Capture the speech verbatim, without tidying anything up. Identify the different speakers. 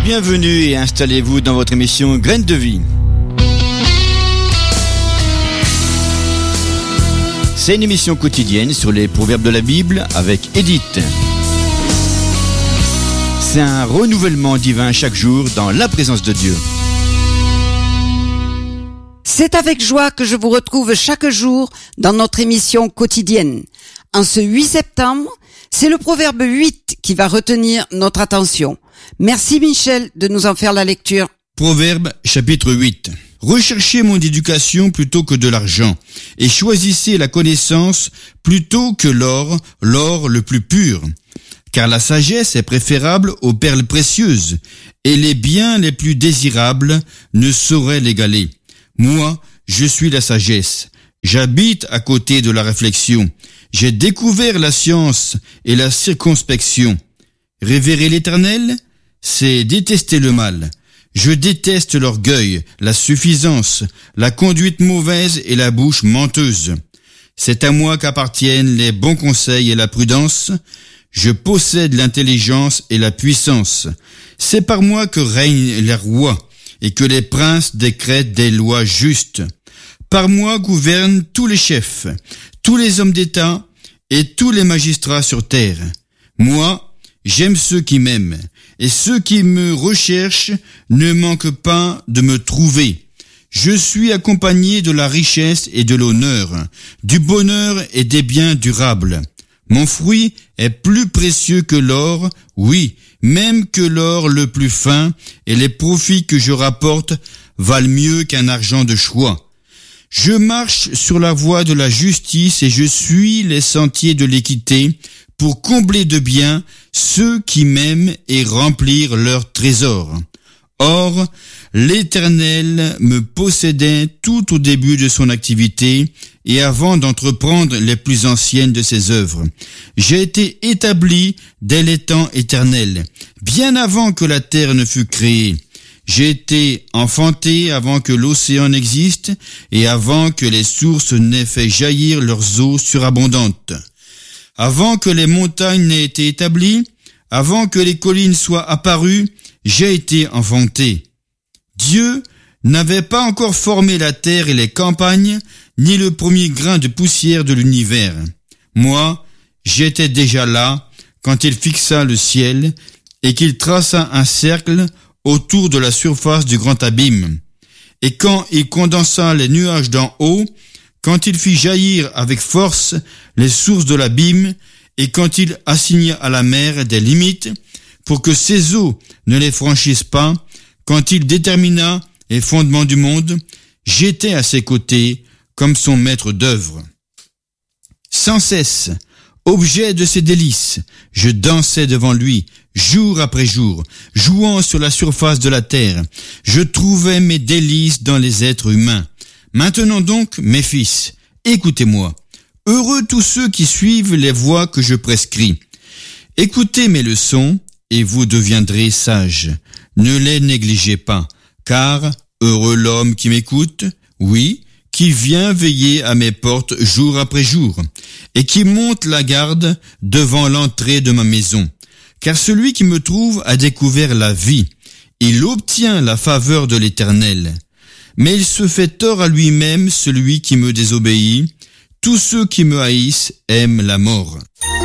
Speaker 1: Bienvenue et installez-vous dans votre émission Graines de vie. C'est une émission quotidienne sur les proverbes de la Bible avec Edith. C'est un renouvellement divin chaque jour dans la présence de Dieu.
Speaker 2: C'est avec joie que je vous retrouve chaque jour dans notre émission quotidienne. En ce huit septembre, c'est le proverbe huit qui va retenir notre attention. Merci Michel de nous en faire la lecture.
Speaker 3: Proverbe chapitre huit. Recherchez mon éducation plutôt que de l'argent, et choisissez la connaissance plutôt que l'or, l'or le plus pur. Car la sagesse est préférable aux perles précieuses, et les biens les plus désirables ne sauraient l'égaler. Moi, je suis la sagesse. J'habite à côté de la réflexion. J'ai découvert la science et la circonspection. Révérer l'Éternel, c'est détester le mal. Je déteste l'orgueil, la suffisance, la conduite mauvaise et la bouche menteuse. C'est à moi qu'appartiennent les bons conseils et la prudence. Je possède l'intelligence et la puissance. C'est par moi que règnent les rois et que les princes décrètent des lois justes. Par moi gouvernent tous les chefs, tous les hommes d'État et tous les magistrats sur terre. Moi, j'aime ceux qui m'aiment, et ceux qui me recherchent ne manquent pas de me trouver. Je suis accompagné de la richesse et de l'honneur, du bonheur et des biens durables. Mon fruit est plus précieux que l'or, oui, même que l'or le plus fin, et les profits que je rapporte valent mieux qu'un argent de choix. Je marche sur la voie de la justice et je suis les sentiers de l'équité pour combler de biens ceux qui m'aiment et remplir leurs trésors. Or, l'Éternel me possédait tout au début de son activité et avant d'entreprendre les plus anciennes de ses œuvres. J'ai été établi dès les temps éternels, bien avant que la terre ne fût créée. J'ai été enfanté avant que l'océan n'existe et avant que les sources n'aient fait jaillir leurs eaux surabondantes. Avant que les montagnes n'aient été établies, avant que les collines soient apparues, j'ai été enfanté. Dieu n'avait pas encore formé la terre et les campagnes, ni le premier grain de poussière de l'univers. Moi, j'étais déjà là quand il fixa le ciel et qu'il traça un cercle autour de la surface du grand abîme. Et quand il condensa les nuages d'en haut, quand il fit jaillir avec force les sources de l'abîme, et quand il assigna à la mer des limites, pour que ses eaux ne les franchissent pas, quand il détermina les fondements du monde, j'étais à ses côtés comme son maître d'œuvre. Sans cesse, objet de ses délices, je dansais devant lui, jour après jour, jouant sur la surface de la terre. Je trouvais mes délices dans les êtres humains. Maintenant donc, mes fils, écoutez-moi. Heureux tous ceux qui suivent les voies que je prescris. Écoutez mes leçons, et vous deviendrez sages. Ne les négligez pas, car heureux l'homme qui m'écoute, oui, qui vient veiller à mes portes jour après jour, et qui monte la garde devant l'entrée de ma maison. Car celui qui me trouve a découvert la vie. Il obtient la faveur de l'Éternel. Mais il se fait tort à lui-même celui qui me désobéit. Tous ceux qui me haïssent aiment la mort.